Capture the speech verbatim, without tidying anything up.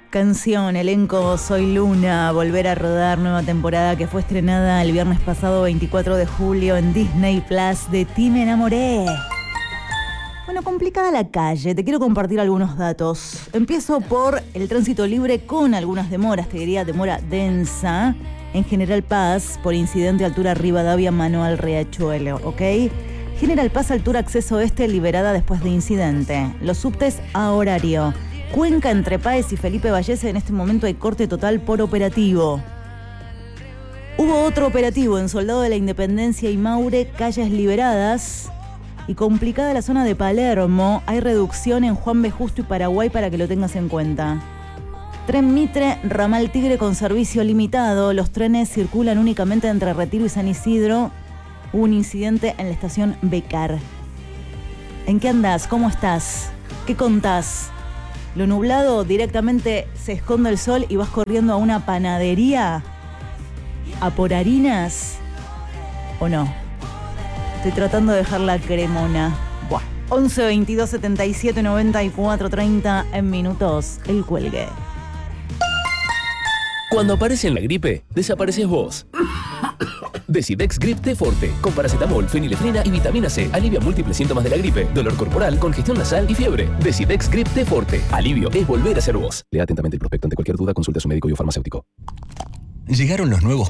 Canción, elenco, Soy Luna, volver a rodar, nueva temporada que fue estrenada el viernes pasado veinticuatro de julio en Disney Plus. De ti me enamoré. Bueno, complicada la calle, te quiero compartir algunos datos. Empiezo por el tránsito libre con algunas demoras, te diría demora densa. En General Paz, por incidente altura Rivadavia, Manuel Riachuelo, ¿ok? General Paz, altura acceso este, liberada después de incidente. Los subtes a horario. Cuenca entre Páez y Felipe Vallese, en este momento hay corte total por operativo. Hubo otro operativo en Soldado de la Independencia y Maure, calles liberadas. Y complicada la zona de Palermo, hay reducción en Juan B. Justo y Paraguay para que lo tengas en cuenta. Tren Mitre, ramal Tigre con servicio limitado. Los trenes circulan únicamente entre Retiro y San Isidro. Hubo un incidente en la estación Becar. ¿En qué andás? ¿Cómo estás? ¿Qué contás? Lo nublado, directamente se esconde el sol y vas corriendo a una panadería a por harinas, ¿o no? Estoy tratando de dejar la cremona. Buah. once, veintidós, setenta y siete, noventa y cuatro, treinta en minutos. El cuelgue. Cuando aparece en la gripe, desapareces vos. Decidex Grip T Forte, con paracetamol, fenilefrina y vitamina C, alivia múltiples síntomas de la gripe, dolor corporal, congestión nasal y fiebre. Decidex Grip T Forte, alivio es volver a ser vos. Lea atentamente el prospecto. Ante cualquier duda, consulte a su médico y o farmacéutico. Llegaron los nuevos